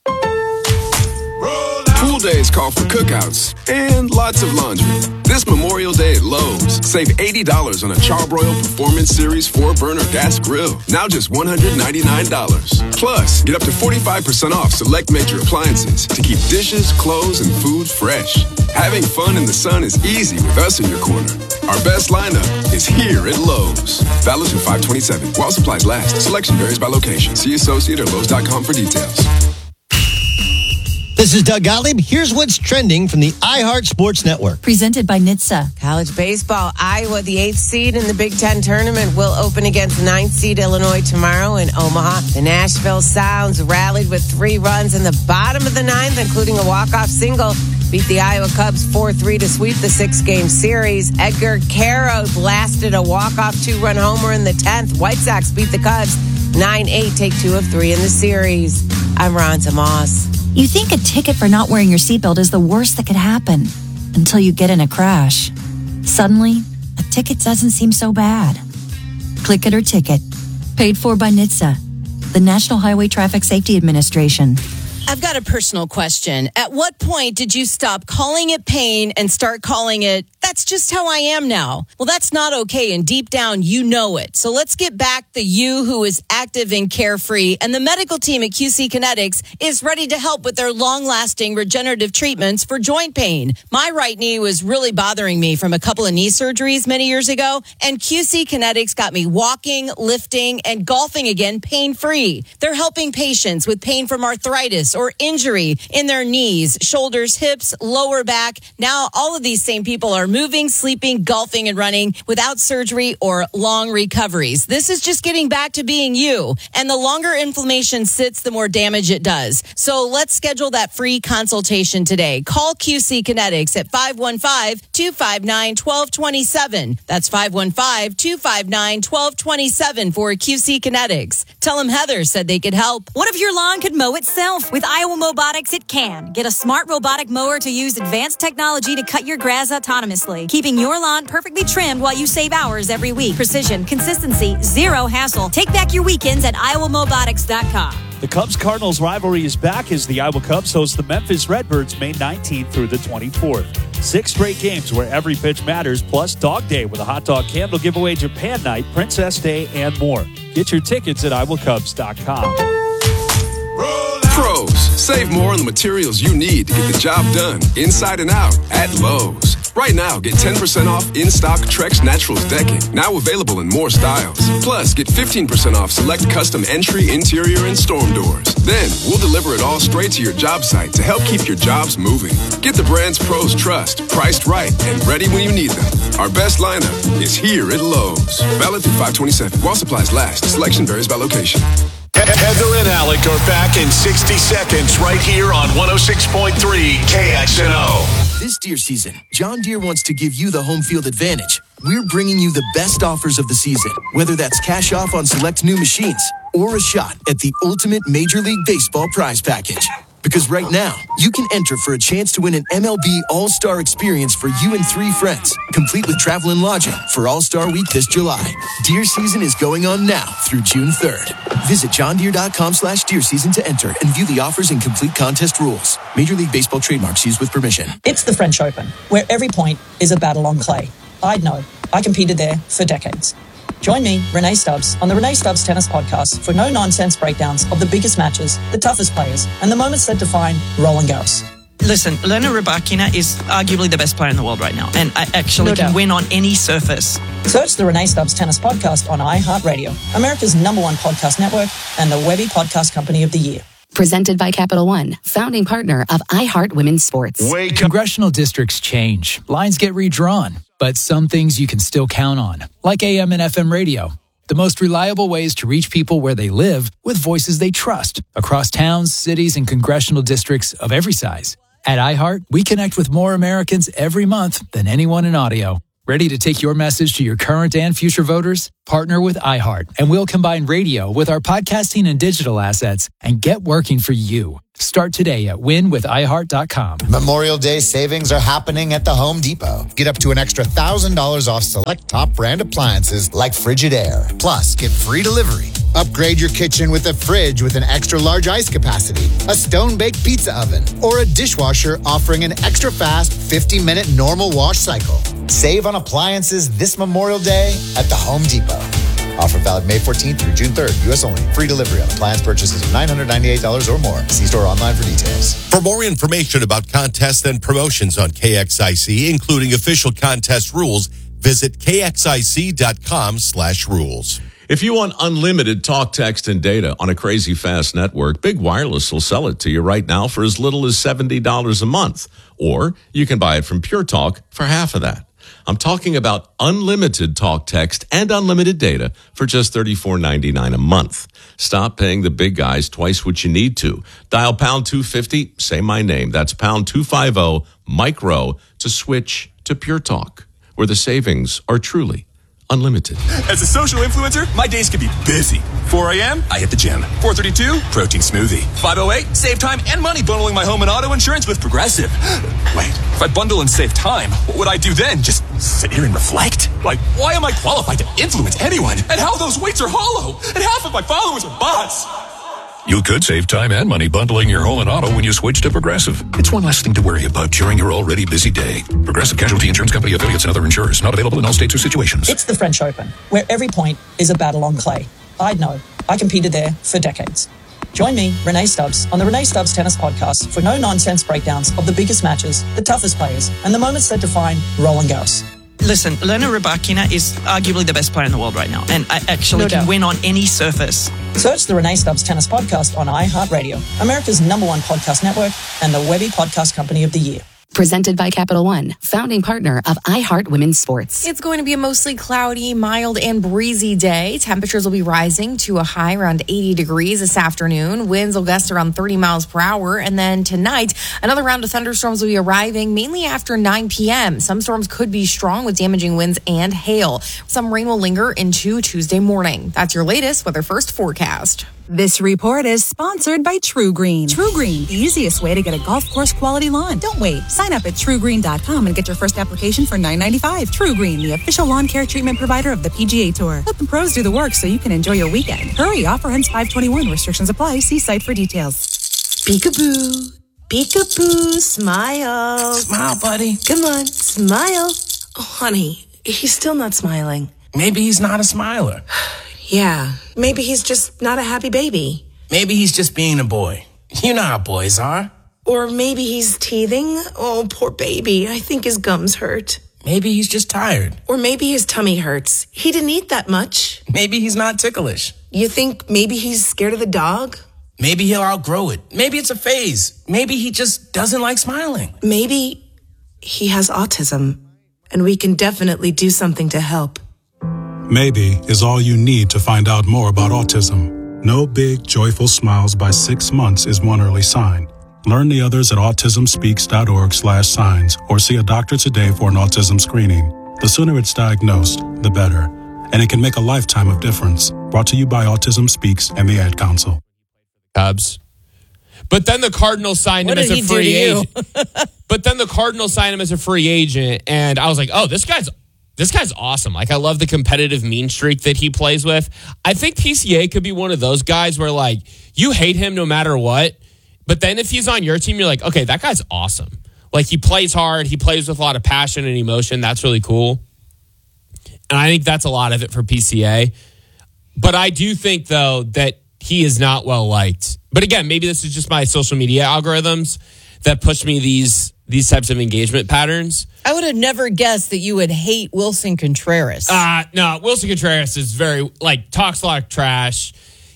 Pool days call for cookouts and lots of laundry. This Memorial Day at Lowe's, save eighty dollars on a Charbroil Performance Series four burner gas grill. Now just one hundred ninety-nine dollars. Plus, get up to forty-five percent off select major appliances to keep dishes, clothes, and food fresh. Having fun in the sun is easy with us in your corner. Our best lineup is here at Lowe's. Valid through five twenty-seven. While supplies last. Selection varies by location. See associate or Lowe's dot com for details. This is Doug Gottlieb. Here's what's trending from the iHeart Sports Network. Presented by N H T S A. College baseball. Iowa, the eighth seed in the Big Ten tournament, will open against ninth seed Illinois tomorrow in Omaha. The Nashville Sounds rallied with three runs in the bottom of the ninth, including a walk-off single. Beat the Iowa Cubs four three to sweep the six-game series. Edgar Caro blasted a walk-off two-run homer in the tenth. White Sox beat the Cubs nine eight, take two of three in the series. I'm Ronta Moss. You think a ticket for not wearing your seatbelt is the worst that could happen until you get in a crash. Suddenly, a ticket doesn't seem so bad. Click it or ticket. Paid for by N H T S A, the National Highway Traffic Safety Administration. I've got a personal question. At what point did you stop calling it pain and start calling it, that's just how I am now? Well, that's not okay, and deep down, you know it. So let's get back the you who is active and carefree, and the medical team at Q C Kinetics is ready to help with their long-lasting regenerative treatments for joint pain. My right knee was really bothering me from a couple of knee surgeries many years ago, and Q C Kinetics got me walking, lifting, and golfing again pain-free. They're helping patients with pain from arthritis or injury in their knees, shoulders, hips, lower back. Now, all of these same people are moving, sleeping, golfing, and running without surgery or long recoveries. This is just getting back to being you. And the longer inflammation sits, the more damage it does. So let's schedule that free consultation today. Call Q C Kinetics at five one five, two five nine, one two two seven. That's five one five, two five nine, one two two seven for Q C Kinetics. Tell them Heather said they could help. What if your lawn could mow itself? With Iowa Mobotics, it can. Get a smart robotic mower to use advanced technology to cut your grass autonomously, keeping your lawn perfectly trimmed while you save hours every week. Precision, consistency, zero hassle. Take back your weekends at iowa mobotics dot com. The Cubs-Cardinals rivalry is back as the Iowa Cubs host the Memphis Redbirds May nineteenth through the twenty-fourth. Six straight games where every pitch matters, plus Dog Day with a hot dog candle giveaway, Japan Night, Princess Day, and more. Get your tickets at iowa cubs dot com. Pros, save more on the materials you need to get the job done inside and out at Lowe's. Right now, get ten percent off in-stock Trex Naturals decking, now available in more styles. Plus, get fifteen percent off select custom entry, interior, and storm doors. Then, we'll deliver it all straight to your job site to help keep your jobs moving. Get the brands pros trust, priced right, and ready when you need them. Our best lineup is here at Lowe's. Valid through five twenty-seven. While supplies last. Selection varies by location. Heather and Alec are back in sixty seconds right here on one oh six point three K X N O. This deer season, John Deere wants to give you the home field advantage. We're bringing you the best offers of the season, whether that's cash off on select new machines or a shot at the ultimate Major League Baseball prize package. Because right now, you can enter for a chance to win an M L B All-Star experience for you and three friends, complete with travel and lodging for All-Star Week this July. Deer season is going on now through June third. Visit johndeere.com slash deer season to enter and view the offers and complete contest rules. Major League Baseball trademarks used with permission. It's the French Open, where every point is a battle on clay. I'd know. I competed there for decades. Join me, Renee Stubbs, on the Renee Stubbs Tennis Podcast for no-nonsense breakdowns of the biggest matches, the toughest players, and the moments that define Roland Garros. Listen, Elena Rybakina is arguably the best player in the world right now, and I actually No can doubt. win on any surface. Search the Renee Stubbs Tennis Podcast on iHeartRadio, America's number one podcast network and the Webby Podcast Company of the Year. Presented by Capital One, founding partner of iHeart Women's Sports. Wake Congressional districts change. Lines get redrawn. But some things you can still count on, like A M and F M radio. The most reliable ways to reach people where they live with voices they trust across towns, cities, and congressional districts of every size. At iHeart, we connect with more Americans every month than anyone in audio. Ready to take your message to your current and future voters? Partner with iHeart, and we'll combine radio with our podcasting and digital assets and get working for you. Start today at win with i heart dot com. Memorial Day savings are happening at the Home Depot. Get up to an extra one thousand dollars off select top brand appliances like Frigidaire. Plus, get free delivery. Upgrade your kitchen with a fridge with an extra large ice capacity, a stone-baked pizza oven, or a dishwasher offering an extra fast fifty minute normal wash cycle. Save on appliances this Memorial Day at the Home Depot. Offer valid May fourteenth through June third. U S only. Free delivery on appliance purchases of nine hundred ninety-eight dollars or more. See store online for details. For more information about contests and promotions on K X I C, including official contest rules, visit kxic.com slash rules. If you want unlimited talk, text, and data on a crazy fast network, Big Wireless will sell it to you right now for as little as seventy dollars a month. Or you can buy it from Pure Talk for half of that. I'm talking about unlimited talk, text, and unlimited data for just thirty-four ninety-nine a month. Stop paying the big guys twice what you need to. Dial pound two fifty, say my name. That's pound two fifty, micro, to switch to Pure Talk, where the savings are truly unlimited. As a social influencer, my days can be busy. four a.m., I hit the gym. four thirty-two, protein smoothie. five oh eight, save time and money bundling my home and auto insurance with Progressive. Wait, if I bundle and save time, what would I do then? Just sit here and reflect? Like, why am I qualified to influence anyone? And how those weights are hollow? And half of my followers are bots. You could save time and money bundling your home and auto when you switch to Progressive. It's one less thing to worry about during your already busy day. Progressive Casualty Insurance Company affiliates and other insurers. Not available in all states or situations. It's the French Open, where every point is a battle on clay. I'd know. I competed there for decades. Join me, Renee Stubbs, on the Renee Stubbs Tennis Podcast for no-nonsense breakdowns of the biggest matches, the toughest players, and the moments that define Roland Garros. Listen, Elena Rybakina is arguably the best player in the world right now, and I actually No can doubt. win on any surface. Search the Renee Stubbs Tennis Podcast on iHeartRadio, America's number one podcast network, and the Webby Podcast Company of the Year. Presented by Capital One, founding partner of iHeart Women's Sports. It's going to be a mostly cloudy, mild, and breezy day. Temperatures will be rising to a high around eighty degrees this afternoon. Winds will gust around thirty miles per hour. And then tonight, another round of thunderstorms will be arriving mainly after nine p.m. Some storms could be strong with damaging winds and hail. Some rain will linger into Tuesday morning. That's your latest Weather First forecast. This report is sponsored by True Green. True Green, the easiest way to get a golf course quality lawn. Don't wait. Sign up at true green dot com and get your first application for nine ninety-five. True Green, the official lawn care treatment provider of the P G A Tour. Let the pros do the work so you can enjoy your weekend. Hurry, offer ends five twenty-one. Restrictions apply. See site for details. Peekaboo. Peekaboo. Smile. Smile, buddy. Come on. Smile. Oh, honey, he's still not smiling. Maybe he's not a smiler. Yeah, maybe he's just not a happy baby. Maybe he's just being a boy. You know how boys are. Or maybe he's teething. Oh, poor baby. I think his gums hurt. Maybe he's just tired. Or maybe his tummy hurts. He didn't eat that much. Maybe he's not ticklish. You think maybe he's scared of the dog? Maybe he'll outgrow it. Maybe it's a phase. Maybe he just doesn't like smiling. Maybe he has autism, and we can definitely do something to help. Maybe is all you need to find out more about autism. No big, joyful smiles by six months is one early sign. Learn the others at autismspeaks.org slash signs or see a doctor today for an autism screening. The sooner it's diagnosed, the better. And it can make a lifetime of difference. Brought to you by Autism Speaks and the Ad Council. Cubs. But then the Cardinals signed him What as did a he free do to you? agent. But then the Cardinals signed him as a free agent, and I was like, oh, this guy's This guy's awesome. Like, I love the competitive mean streak that he plays with. I think P C A could be one of those guys where, like, you hate him no matter what. But then if he's on your team, you're like, okay, that guy's awesome. Like, he plays hard. He plays with a lot of passion and emotion. That's really cool. And I think that's a lot of it for P C A. But I do think, though, that he is not well liked. But again, maybe this is just my social media algorithms that push me these these types of engagement patterns. I would have never guessed that you would hate Wilson Contreras. Uh, no, Wilson Contreras is very, like, talks a lot of trash.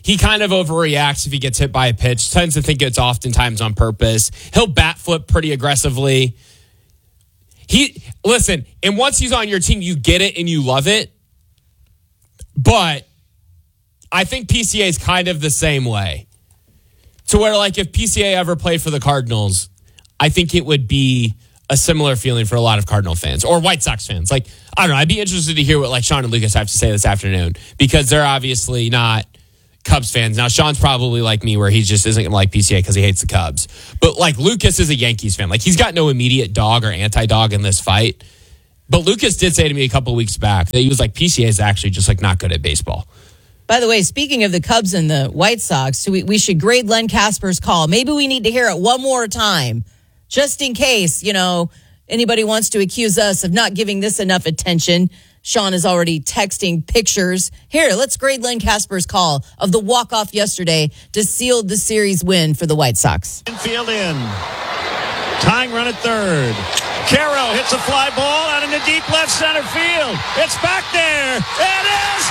he kind of overreacts if he gets hit by a pitch, tends to think it's oftentimes on purpose. He'll bat flip pretty aggressively. He listen, and once he's on your team, you get it and you love it. But I think P C A is kind of the same way. To where, like, if P C A ever played for the Cardinals, I think it would be a similar feeling for a lot of Cardinal fans or White Sox fans. Like, I don't know. I'd be interested to hear what like Sean and Lucas have to say this afternoon because they're obviously not Cubs fans. Now, Sean's probably like me where he just isn't going to like P C A because he hates the Cubs. But like Lucas is a Yankees fan. Like he's got no immediate dog or anti-dog in this fight. But Lucas did say to me a couple of weeks back that he was like, P C A is actually just like not good at baseball. By the way, speaking of the Cubs and the White Sox, so we, we should grade Len Casper's call. Maybe we need to hear it one more time, just in case, you know, anybody wants to accuse us of not giving this enough attention. Sean is already texting pictures. Here, let's grade Len Casper's call of the walk-off yesterday to seal the series win for the White Sox. Infield in. Tying run at third. Caro hits a fly ball out in the deep left center field. It's back there. It is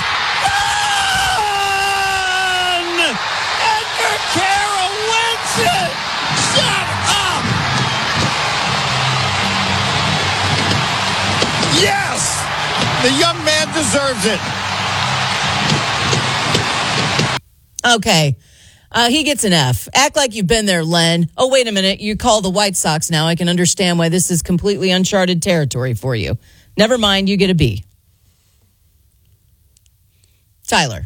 gone! Edgar Caro wins it! Shut up! Yes! The young man deserves it. Okay. Uh, he gets an F. Act like you've been there, Len. Oh, wait a minute. You call the White Sox now. I can understand why this is completely uncharted territory for you. Never mind. You get a B. Tyler.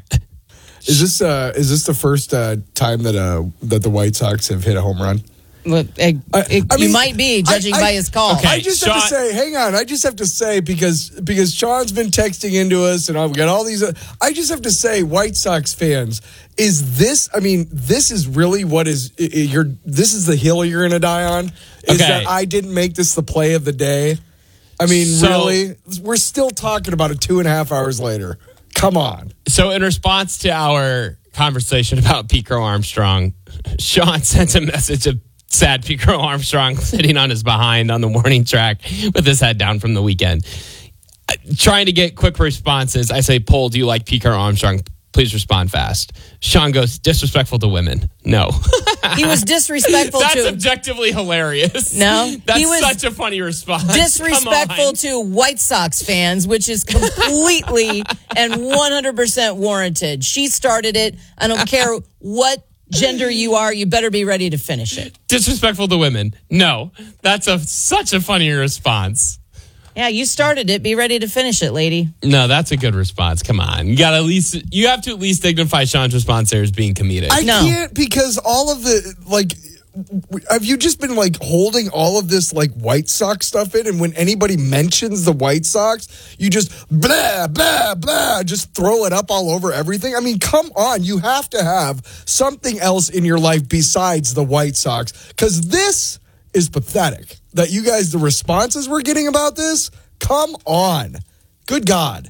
Is this uh, is this the first uh, time that uh, that the White Sox have hit a home run? Well, it, it, I mean, you might be, judging I, I, by his call. Okay, I just Sean, have to say, hang on. I just have to say, because because Sean's been texting into us, and I've got all these. Uh, I just have to say, White Sox fans, is this, I mean, this is really what is, you're. This is the hill you're going to die on? Is okay. that I didn't make this the play of the day? I mean, so, really? We're still talking about it two and a half hours later. Come on. So in response to our conversation about Pete Crow Armstrong, Sean sent a message of sad Pete Crow Armstrong sitting on his behind on the warning track with his head down from the weekend. Uh, trying to get quick responses. I say, Paul, do you like Pete Crow Armstrong? Please respond fast. Sean goes, disrespectful to women. No. He was disrespectful That's to... That's objectively hilarious. No. That's he was such a funny response. Disrespectful to White Sox fans, which is completely and one hundred percent warranted. She started it. I don't care what gender you are, you better be ready to finish it. Disrespectful to women. No. That's a such a funny response. Yeah, you started it. Be ready to finish it, lady. No, that's a good response. Come on. You got to at least, you have to at least dignify Sean's response there as being comedic. I no. can't, because all of the, like, have you just been like holding all of this like White Sox stuff in, and when anybody mentions the White Sox, you just blah, blah, blah, just throw it up all over everything? I mean, come on. You have to have something else in your life besides the White Sox, because this is pathetic. That you guys, the responses we're getting about this, come on. Good God.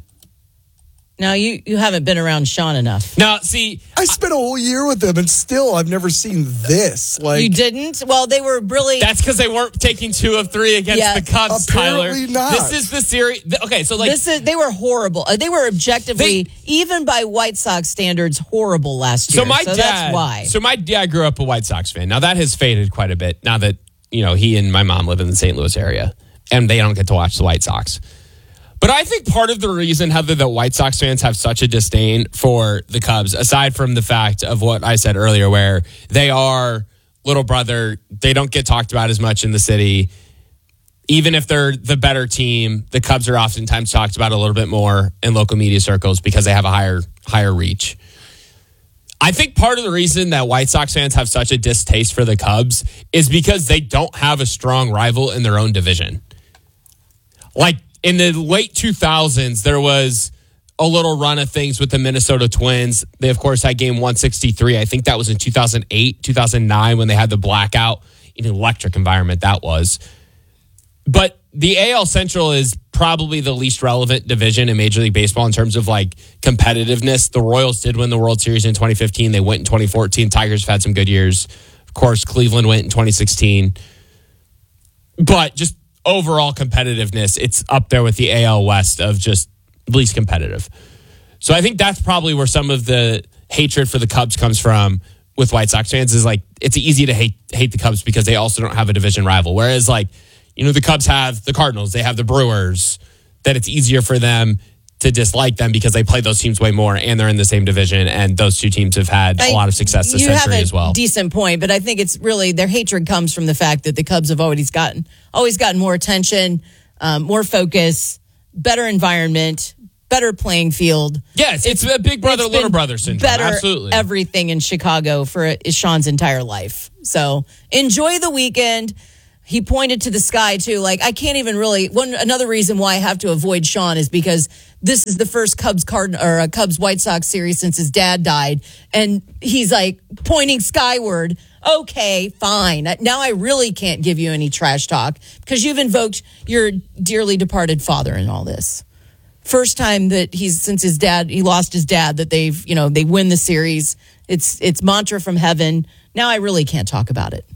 Now, you, you haven't been around Sean enough. Now, see, I spent a whole year with them, and still I've never seen this. Like, you didn't? Well, they were really... That's because they weren't taking two of three against yeah, the Cubs, apparently Tyler. Not. This is the series... Okay, so like... This is, they were horrible. Uh, They were objectively, they, even by White Sox standards, horrible last year. So my so dad... That's why. So my dad grew up a White Sox fan. Now, that has faded quite a bit now that, you know, he and my mom live in the Saint Louis area, and they don't get to watch the White Sox. But I think part of the reason, Heather, that White Sox fans have such a disdain for the Cubs, aside from the fact of what I said earlier, where they are little brother, they don't get talked about as much in the city. Even if they're the better team, the Cubs are oftentimes talked about a little bit more in local media circles because they have a higher higher reach. I think part of the reason that White Sox fans have such a distaste for the Cubs is because they don't have a strong rival in their own division. Like, in the late two thousands, there was a little run of things with the Minnesota Twins. They, of course, had game one sixty-three. I think that was in two thousand eight, two thousand nine when they had the blackout. An electric environment that was. But the A L Central is probably the least relevant division in Major League Baseball in terms of like competitiveness. The Royals did win the World Series in twenty fifteen. They went in twenty fourteen. Tigers have had some good years. Of course, Cleveland went in twenty sixteen. But just overall competitiveness, it's up there with the A L West of just least competitive. So I think that's probably where some of the hatred for the Cubs comes from with White Sox fans is like it's easy to hate hate the Cubs because they also don't have a division rival. Whereas like, you know, the Cubs have the Cardinals, they have the Brewers, that it's easier for them to dislike them because they play those teams way more and they're in the same division, and those two teams have had a I, lot of success this you century have a as well. Decent point, but I think it's really their hatred comes from the fact that the Cubs have always gotten always gotten more attention, um, more focus, better environment, better playing field. Yes, it's, it's a big brother, little brother syndrome. Better Absolutely. Everything in Chicago for Sean's entire life. So enjoy the weekend. He pointed to the sky too. Like I can't even really. One another reason why I have to avoid Sean is because this is the first Cubs Card or a Cubs White Sox series since his dad died, and he's like pointing skyward. Okay, fine. Now I really can't give you any trash talk because you've invoked your dearly departed father in all this. First time that he's since his dad he lost his dad that they've you know they win the series. It's it's mantra from heaven. Now I really can't talk about it.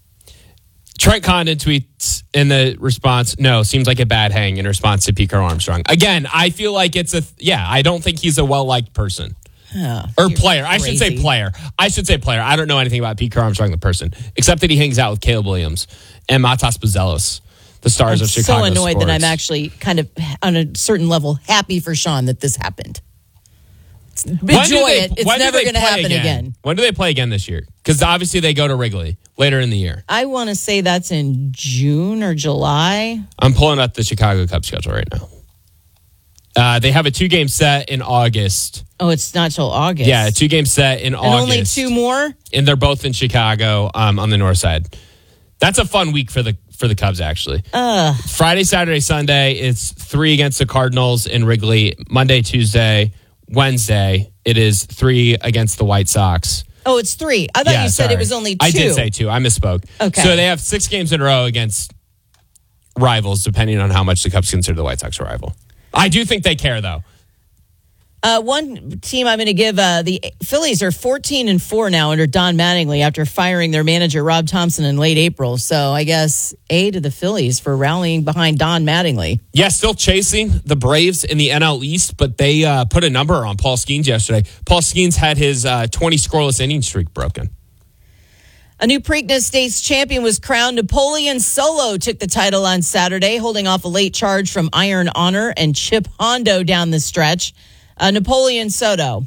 Trent Condon tweets in the response, no, seems like a bad hang in response to Pete Crow Armstrong. Again, I feel like it's a, yeah, I don't think he's a well-liked person. Oh, or player. I crazy. should say player. I should say player. I don't know anything about Pete Crow Armstrong, the person, except that he hangs out with Caleb Williams and Matas Buzelos, the stars I'm of Chicago so annoyed sports. that I'm actually kind of, on a certain level, happy for Sean that this happened. Enjoy they, it. It's never going to happen again? again. When do they play again this year? Because obviously they go to Wrigley later in the year. I want to say that's in June or July. I'm pulling up the Chicago Cubs schedule right now. Uh, they have a two-game set in August. Oh, it's not till August. Yeah, a two-game set in and August. only two more? And they're both in Chicago um, on the north side. That's a fun week for the for the Cubs, actually. Uh, Friday, Saturday, Sunday, it's three against the Cardinals in Wrigley. Monday, Tuesday, Wednesday, it is three against the White Sox. Oh, it's three. I thought yeah, you said sorry. it was only two. I did say two. I misspoke. Okay. So they have six games in a row against rivals, depending on how much the Cubs consider the White Sox a rival. I do think they care, though. Uh, one team I'm going to give, uh, the Phillies are fourteen and four now under Don Mattingly after firing their manager, Rob Thompson, in late April. So I guess A to the Phillies for rallying behind Don Mattingly. Yeah, still chasing the Braves in the N L East, but they uh, put a number on Paul Skeens yesterday. Paul Skeens had his uh, twenty scoreless inning streak broken. A new Preakness States champion was crowned. Napoleon Solo took the title on Saturday, holding off a late charge from Iron Honor and Chip Hondo down the stretch. Uh, Napoleon Soto.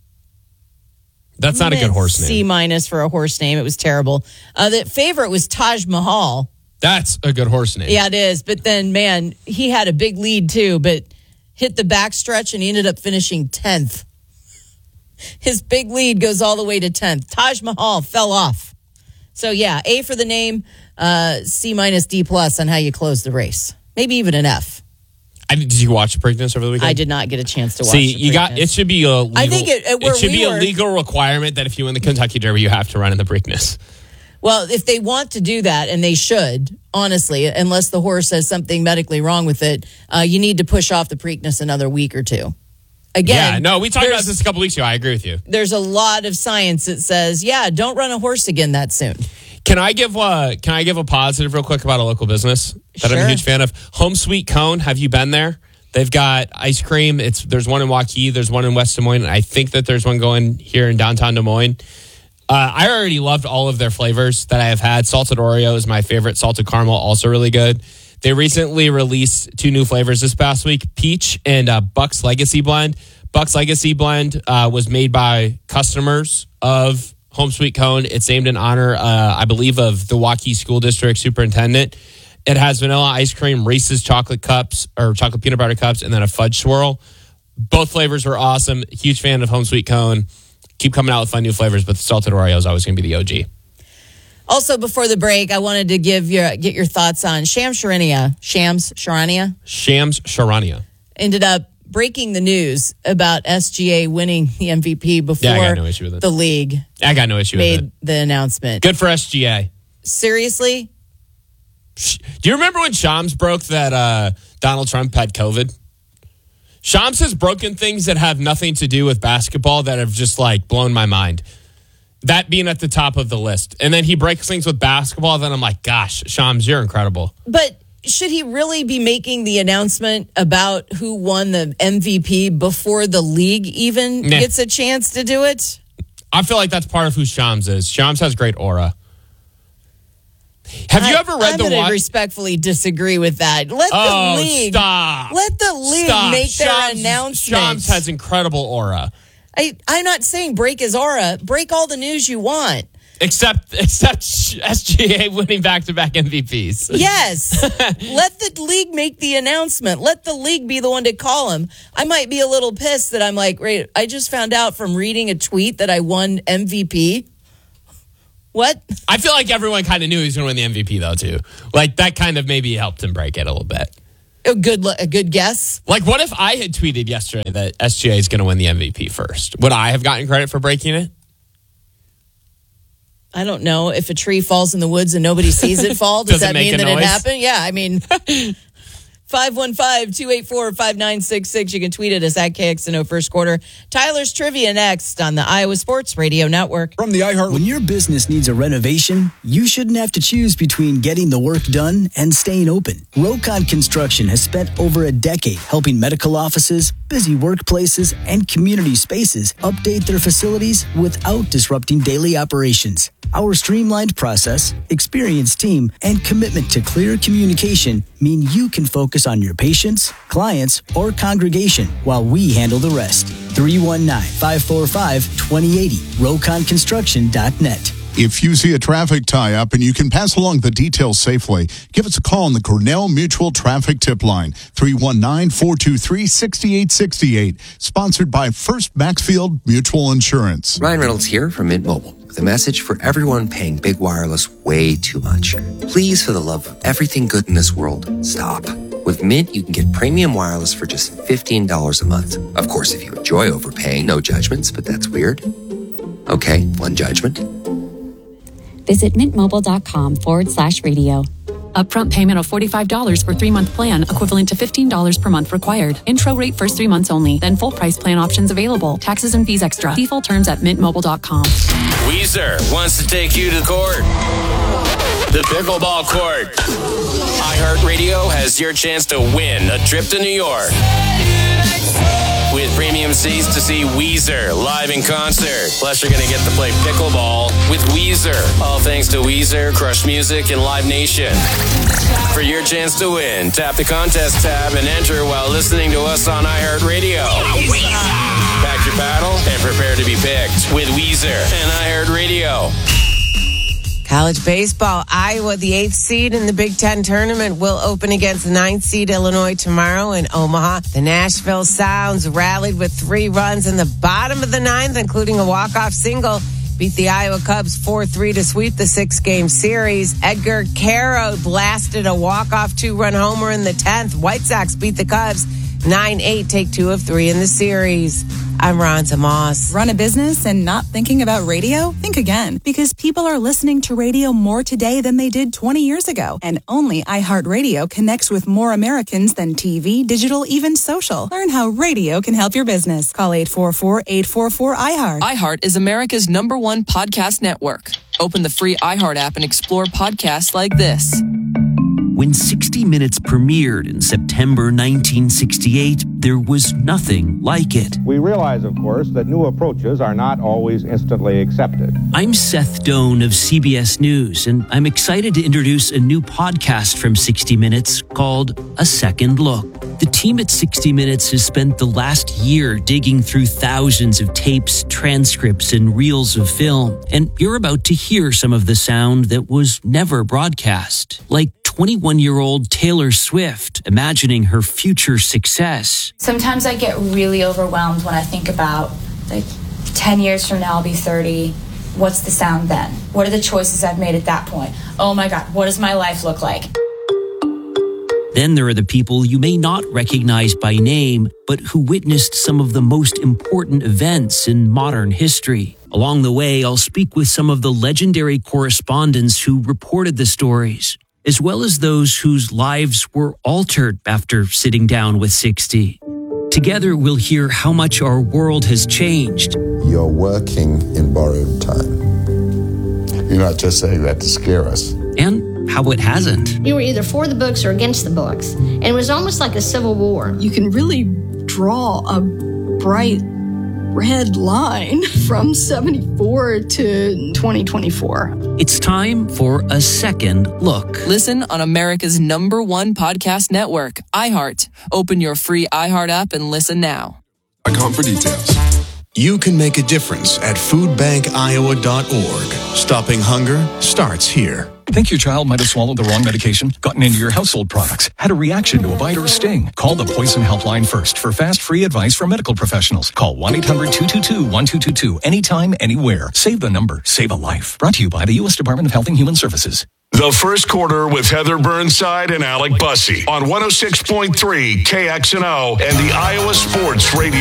That's not a good horse name. C minus for a horse name. It was terrible. Uh, the favorite was Taj Mahal. That's a good horse name. Yeah, it is. But then, man, he had a big lead too, but hit the backstretch and he ended up finishing tenth. His big lead goes all the way to tenth. Taj Mahal fell off. So, yeah, A for the name, uh, C minus, D plus on how you close the race. Maybe even an F. I, did you watch Preakness over the weekend? I did not get a chance to watch. See, the you got it. Should be a legal, I think it, where it should we be were, a legal requirement that if you win the Kentucky Derby, you have to run in the Preakness. Well, if they want to do that, and they should, honestly, unless the horse has something medically wrong with it, uh, you need to push off the Preakness another week or two. Again, yeah, no, we talked about this a couple weeks ago. I agree with you. There's a lot of science that says, yeah, don't run a horse again that soon. Can I give a, can I give a positive real quick about a local business that Sure. I'm a huge fan of? Home Sweet Cone. Have you been there? They've got ice cream. It's there's one in Waukee. There's one in West Des Moines. I think that there's one going here in downtown Des Moines. Uh, I already loved all of their flavors that I have had. Salted Oreo is my favorite. Salted caramel, also really good. They recently released two new flavors this past week, Peach and uh, Buck's Legacy Blend. Buck's Legacy Blend uh, was made by customers of Home Sweet Cone. It's named in honor, uh, I believe, of the Waukee School District Superintendent. It has vanilla ice cream, Reese's chocolate cups, or chocolate peanut butter cups, and then a fudge swirl. Both flavors were awesome. Huge fan of Home Sweet Cone. Keep coming out with fun new flavors, but the Salted Oreo is always going to be the O G. Also, before the break, I wanted to give your get your thoughts on Shams Charania. Shams Charania Shams Charania ended up breaking the news about S G A winning the M V P before Yeah, I got no issue with it. the league I got no issue made with it. the announcement. Good for S G A. Seriously? Do you remember when Shams broke that uh, Donald Trump had COVID? Shams has broken things that have nothing to do with basketball that have just like blown my mind. That being at the top of the list. And then he breaks things with basketball. Then I'm like, gosh, Shams, you're incredible. But should he really be making the announcement about who won the M V P before the league even Nah. gets a chance to do it? I feel like that's part of who Shams is. Shams has great aura. Have I, you ever read I'm the gonna watch? respectfully disagree with that. Let Oh, the league stop. Let the league Stop. make their Shams- announcement. Shams has incredible aura. I, I'm not saying break his aura. Break all the news you want. Except except S G A winning back-to-back M V Ps. Yes. Let the league make the announcement. Let the league be the one to call him. I might be a little pissed that I'm like, wait, I just found out from reading a tweet that I won M V P. What? I feel like everyone kind of knew he was going to win the M V P, though, too. Like, that kind of maybe helped him break it a little bit. A good, a good guess. Like, what if I had tweeted yesterday that S G A is going to win the M V P first? Would I have gotten credit for breaking it? I don't know. If a tree falls in the woods and nobody sees it fall, does, Does it that make mean a that noise? it happened? Yeah, I mean, five one five, two eight four, five nine six six. You can tweet at us at K X N O First Quarter. Tyler's Trivia next on the Iowa Sports Radio Network. From the iHeart. When your business needs a renovation, you shouldn't have to choose between getting the work done and staying open. Rokon Construction has spent over a decade helping medical offices, busy workplaces, and community spaces update their facilities without disrupting daily operations. Our streamlined process, experienced team, and commitment to clear communication mean you can focus on your patients, clients, or congregation while we handle the rest. three one nine, five four five, two zero eight zero, rokon construction dot net. If you see a traffic tie-up and you can pass along the details safely, give us a call on the Cornell Mutual Traffic Tip Line, three one nine, four two three, six eight six eight, sponsored by First Maxfield Mutual Insurance. Ryan Reynolds here from Mint Mobile with a message for everyone paying big wireless way too much. Please, for the love of everything good in this world, stop. With Mint, you can get premium wireless for just fifteen dollars a month. Of course, if you enjoy overpaying, no judgments, but that's weird. Okay, one judgment. Visit mintmobile.com forward slash radio. Upfront payment of forty-five dollars for three-month plan, equivalent to fifteen dollars per month required. Intro rate first three months only, then full price plan options available. Taxes and fees extra. Default terms at mint mobile dot com. Weezer wants to take you to the court. The pickleball court. iHeartRadio has your chance to win a trip to New York. With premium seats to see Weezer live in concert. Plus, you're going to get to play pickleball with Weezer. All thanks to Weezer, Crush Music, and Live Nation. For your chance to win, tap the contest tab and enter while listening to us on iHeartRadio. Pack your paddle and prepare to be picked with Weezer and iHeartRadio. College baseball, Iowa, the eighth seed in the Big Ten tournament, will open against the ninth seed Illinois tomorrow in Omaha. The Nashville Sounds rallied with three runs in the bottom of the ninth, including a walk-off single. Beat the Iowa Cubs four three to sweep the six-game series. Edgar Caro blasted a walk-off two-run homer in the tenth. White Sox beat the Cubs nine eight, take two of three in the series. I'm Ronza Moss. Run a business and not thinking about radio? Think again, because people are listening to radio more today than they did twenty years ago. And only iHeartRadio connects with more Americans than T V, digital, even social. Learn how radio can help your business. Call eight four four, eight four four, iHeart. iHeart is America's number one podcast network. Open the free iHeart app and explore podcasts like this. When sixty minutes premiered in September nineteen sixty-eight, there was nothing like it. We realize, of course, that new approaches are not always instantly accepted. I'm Seth Doan of C B S News, and I'm excited to introduce a new podcast from sixty minutes called A Second Look. The team at sixty minutes has spent the last year digging through thousands of tapes, transcripts, and reels of film, and you're about to hear some of the sound that was never broadcast, like twenty-one-year-old Taylor Swift imagining her future success. Sometimes I get really overwhelmed when I think about, like, ten years from now I'll be thirty. What's the sound then? What are the choices I've made at that point? Oh my God, what does my life look like? Then there are the people you may not recognize by name, but who witnessed some of the most important events in modern history. Along the way, I'll speak with some of the legendary correspondents who reported the stories, as well as those whose lives were altered after sitting down with sixty. Together, we'll hear how much our world has changed. You're working in borrowed time. You're not just saying that to scare us. And how it hasn't. You were either for the books or against the books. And it was almost like a civil war. You can really draw a bright red line from seventy-four to twenty twenty-four. It's time for a second look. Listen on America's number one podcast network, iHeart. Open your free iHeart app and listen now. Com for details. You can make a difference at food bank iowa dot org. Stopping hunger starts here. Think your child might have swallowed the wrong medication, gotten into your household products, had a reaction to a bite or a sting? Call the Poison Helpline first for fast, free advice from medical professionals. Call one eight hundred two two two one two two two anytime, anywhere. Save the number. Save a life. Brought to you by the U S Department of Health and Human Services. The First Quarter with Heather Burnside and Alec Bussey on one oh six point three K X N O and the Iowa Sports Radio.